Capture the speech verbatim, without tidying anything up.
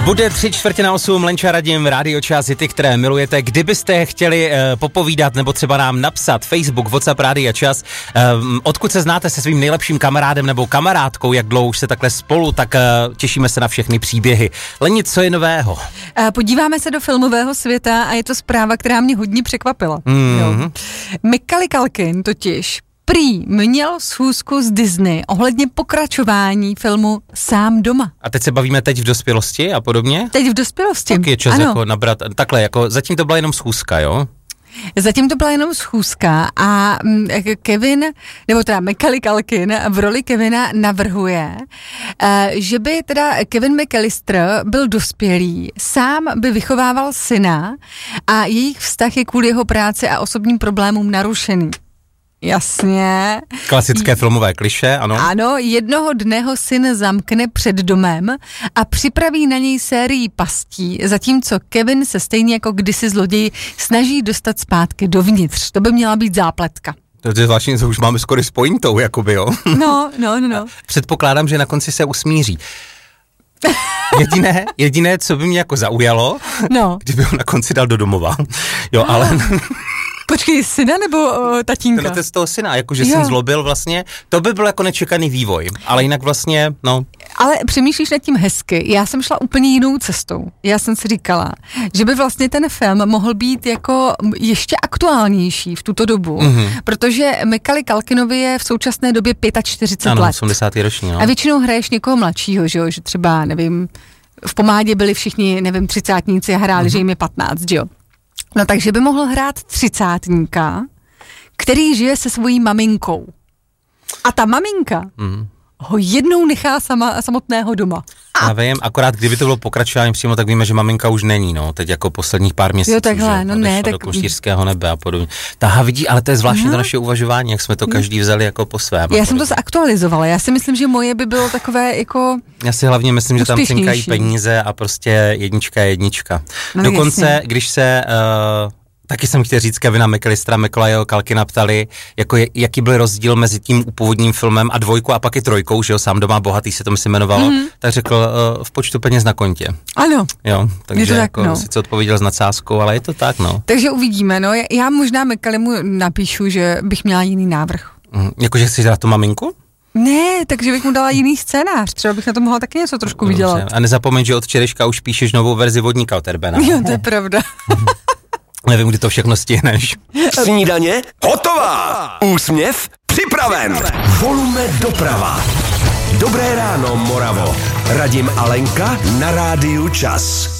Bude tři čtvrtě na osm, Lenča, Radim, Rádio Čas, ty, které milujete. Kdybyste chtěli uh, popovídat nebo třeba nám napsat Facebook, WhatsApp, Rádio Čas, uh, odkud se znáte se svým nejlepším kamarádem nebo kamarádkou, jak dlouho už se takhle spolu, tak uh, těšíme se na všechny příběhy. Leni, co je nového? Uh, podíváme se do filmového světa a je to zpráva, která mě hodně překvapila. Mm-hmm. Macaulay Culkin totiž prý měl schůzku s Disney ohledně pokračování filmu Sám doma. A teď se bavíme teď v dospělosti a podobně? Teď v dospělosti. Tak je čas ano. jako nabrat, takhle, jako zatím to byla jenom schůzka, jo? Zatím to byla jenom schůzka a Kevin, nebo teda Macaulay Culkin v roli Kevina navrhuje, že by teda Kevin McAllister byl dospělý, sám by vychovával syna a jejich vztah je kvůli jeho práci a osobním problémům narušený. Jasně. Klasické filmové klišé, ano. Ano, jednoho dne ho syn zamkne před domem a připraví na něj sérii pastí, zatímco Kevin se stejně jako kdysi zloděj snaží dostat zpátky dovnitř. To by měla být zápletka. To je zvláštní, co už máme skoro s pointou, jakoby, jo. No, no, no, no. Předpokládám, že na konci se usmíří. Jediné, jediné, co by mě jako zaujalo, no. Kdyby ho na konci dal do domova. Jo, no. ale... Počkej, syna nebo o, tatínka? No to je z toho syna, jakože syn zlobil vlastně, to by byl jako nečekaný vývoj, ale jinak vlastně, no. Ale přemýšlíš nad tím hezky, já jsem šla úplně jinou cestou. Já jsem si říkala, že by vlastně ten film mohl být jako ještě aktuálnější v tuto dobu, mm-hmm. protože Macaulay Culkinovi je v současné době čtyřicet pět ano, let. osmdesátý roční, no. A většinou hraješ někoho mladšího, že jo, že třeba, nevím, v Pomádě byli všichni, nevím, třicátníci a hráli, mm-hmm. že jim je patnáct, že jo. No takže by mohl hrát třicátníka, který žije se svojí maminkou. A ta maminka mm. ho jednou nechá sama, samotného doma. Já vím, akorát kdyby to bylo pokračování přímo, tak víme, že maminka už není, no, teď jako posledních pár měsíců. Jo, takhle, no ne, tak... do košířského nebe a podobně. Taha vidí, ale to je zvláštní to naše uvažování, jak jsme to každý vzali jako po svém. Já jsem to zaktualizovala, já si myslím, že moje by bylo takové jako Já si hlavně myslím, že tam cinkají peníze a prostě jednička je jednička. No, dokonce, jasně. když se... Uh, Taky jsem chtěl říct Kevina McAllistera, Macaulayho Culkina ptali, jako je, jaký byl rozdíl mezi tím původním filmem a dvojkou a pak i trojkou, že jo, Sám doma bohatý se to myslím jmenovalo, mm-hmm. tak řekl uh, v počtu peněz na kontě. Ano. Jo, takže tak, jako no. sice odpověděl s nadsázkou, ale je to tak, no. Takže uvidíme, no, já možná Macaulaymu napíšu, že bych měla jiný návrh. Mm, jakože chceš dát tu maminku? Ne, takže bych mu dala jiný scénář, třeba bych na to mohla taky něco trošku vydělat. A nezapomeň, že od včerejška už píšeš novou verzi Vodníka od Erbena. Jo, to je pravda. Nevím, kdy to všechno stihneš. Snídaně hotová. Úsměv připraven. Volume doprava. Dobré ráno, Moravo. Radim a Lenka na Rádiu Čas.